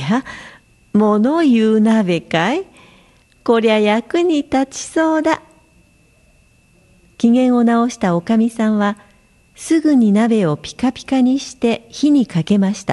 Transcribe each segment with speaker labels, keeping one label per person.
Speaker 1: や、物言う鍋かい。こりゃ役に立ちそうだ。機嫌を直したおかみさんは、すぐに鍋をピカピカにして火にかけました。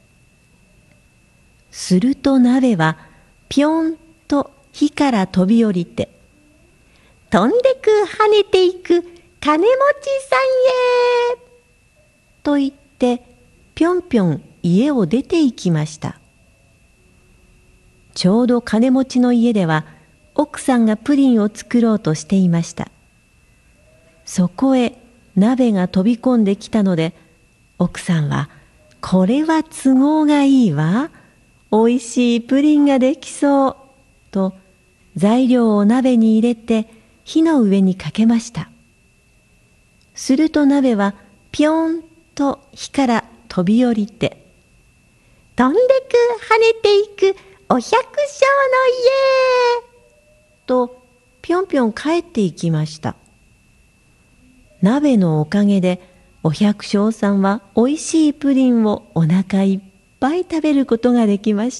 Speaker 1: すると鍋はぴょんと火から飛び降りて、飛んでく跳ねていく金持ちさんへと言ってぴょんぴょん家を出て行きました。ちょうど金持ちの家では奥さんがプリンを作ろうとしていました。そこへ鍋が飛び込んできたので、奥さんはこれは都合がいいわ。おいしいプリンができそうと材料を鍋に入れて火の上にかけました。すると鍋はぴょんと火から飛び降りて、飛んでく跳ねていくお百姓の家とぴょんぴょん帰っていきました。鍋のおかげでお百姓さんはおいしいプリンをお腹いっぱい食べることができました。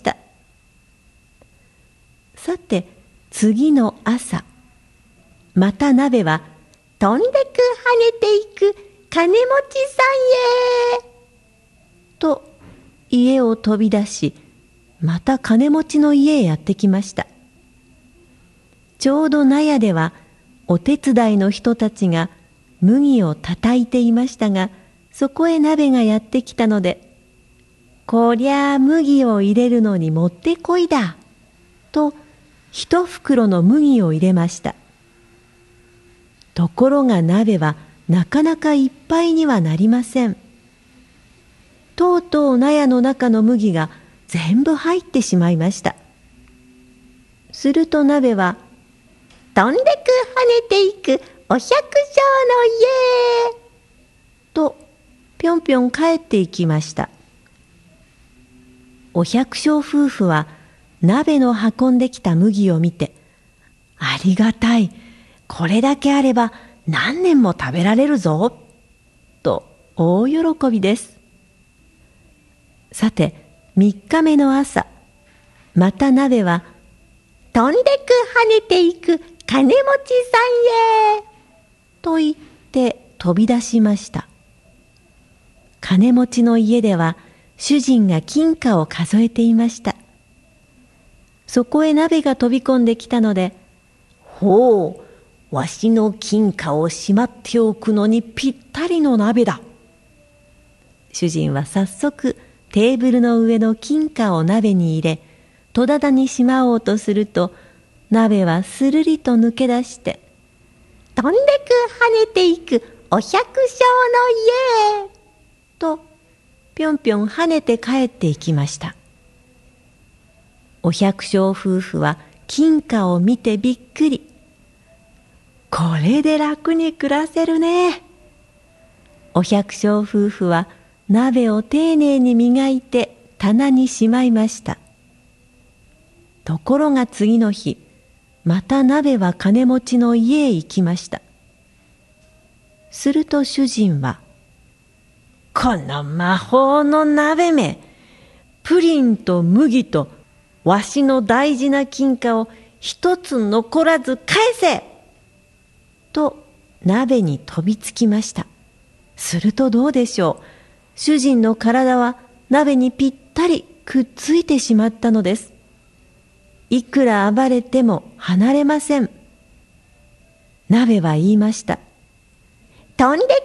Speaker 1: さて次の朝、また鍋は飛んでく跳ねていく金持ちさんへと家を飛び出し、また金持ちの家へやってきました。ちょうど納屋ではお手伝いの人たちが麦を叩いていましたが、そこへ鍋がやってきたので、こりゃあ麦を入れるのにもってこいだと一袋の麦を入れました。ところが鍋はなかなかいっぱいにはなりません。とうとう納屋の中の麦が全部入ってしまいました。すると鍋は、飛んでく跳ねていくお百姓の家とぴょんぴょん帰っていきました。お百姓夫婦は鍋の運んできた麦を見て、ありがたい、これだけあれば何年も食べられるぞと大喜びです。さて3日目の朝、また鍋は飛んでく跳ねていく金持ちさんへと言って飛び出しました。金持ちの家では主人が金貨を数えていました。そこへ鍋が飛び込んできたので、ほう、わしの金貨をしまっておくのにぴったりの鍋だ。主人は早速テーブルの上の金貨を鍋に入れ、戸棚にしまおうとすると、鍋はするりと抜け出して、飛んでく跳ねていくお百姓の家とぴょんぴょん跳ねて帰っていきました。お百姓夫婦は金貨を見てびっくり。これで楽に暮らせるね。お百姓夫婦は鍋を丁寧に磨いて棚にしまいました。ところが次の日、また鍋は金持ちの家へ行きました。すると主人は、この魔法の鍋め、プリンと麦とわしの大事な金貨を一つ残らず返せと鍋に飛びつきました。するとどうでしょう。主人の体は鍋にぴったりくっついてしまったのです。いくら暴れても離れません。鍋は言いました。飛んでく跳ね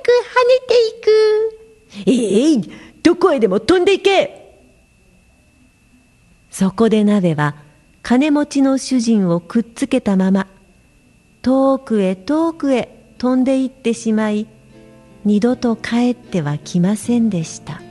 Speaker 1: ていく。どこへでも飛んでいけ。そこで鍋は金持ちの主人をくっつけたまま遠くへ遠くへ飛んでいってしまい、二度と帰ってはきませんでした。